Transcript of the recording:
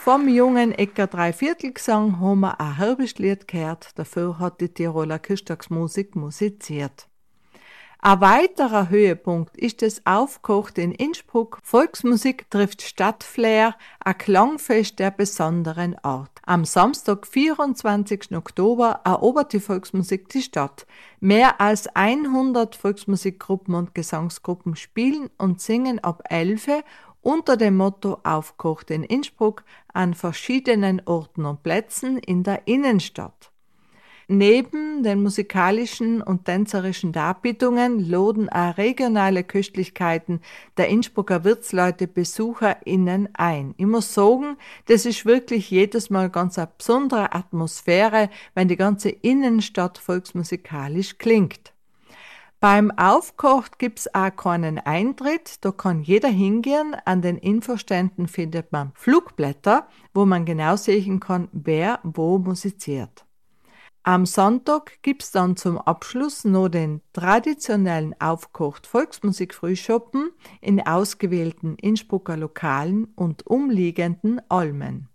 Vom jungen Ecker Dreiviertelgesang haben wir ein herbes Lied gehört, dafür hat die Tiroler Kirchtagsmusik musiziert. Ein weiterer Höhepunkt ist das Aufkocht in Innsbruck. Volksmusik trifft Stadtflair, ein Klangfest der besonderen Art. Am Samstag, 24. Oktober, erobert die Volksmusik die Stadt. Mehr als 100 Volksmusikgruppen und Gesangsgruppen spielen und singen ab 11 Uhr unter dem Motto Aufkocht in Innsbruck an verschiedenen Orten und Plätzen in der Innenstadt. Neben den musikalischen und tänzerischen Darbietungen laden auch regionale Köstlichkeiten der Innsbrucker Wirtsleute BesucherInnen ein. Ich muss sagen, das ist wirklich jedes Mal ganz eine besondere Atmosphäre, wenn die ganze Innenstadt volksmusikalisch klingt. Beim Aufkocht gibt's auch keinen Eintritt, da kann jeder hingehen. An den Infoständen findet man Flugblätter, wo man genau sehen kann, wer wo musiziert. Am Sonntag gibt's dann zum Abschluss noch den traditionellen Aufkocht Volksmusik-Frühschoppen in ausgewählten Innsbrucker Lokalen und umliegenden Almen.